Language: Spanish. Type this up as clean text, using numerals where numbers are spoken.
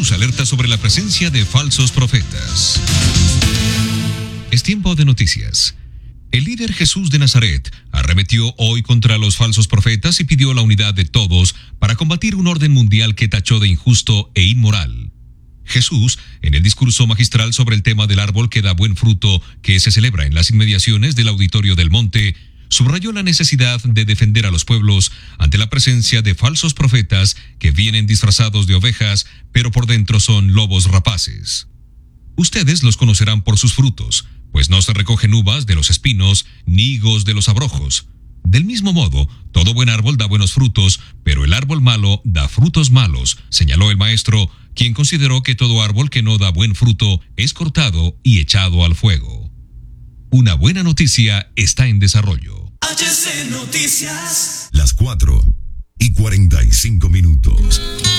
Jesús alerta sobre la presencia de falsos profetas. Es tiempo de noticias. El líder Jesús de Nazaret arremetió hoy contra los falsos profetas y pidió la unidad de todos para combatir un orden mundial que tachó de injusto e inmoral. Jesús, en el discurso magistral sobre el tema del árbol que da buen fruto, que se celebra en las inmediaciones del Auditorio del Monte, subrayó la necesidad de defender a los pueblos ante la presencia de falsos profetas que vienen disfrazados de ovejas, pero por dentro son lobos rapaces. Ustedes los conocerán por sus frutos, pues no se recogen uvas de los espinos, ni higos de los abrojos. Del mismo modo, todo buen árbol da buenos frutos, pero el árbol malo da frutos malos, señaló el maestro, quien consideró que todo árbol que no da buen fruto es cortado y echado al fuego. Una buena noticia está en desarrollo. HC Noticias. Las 4:45.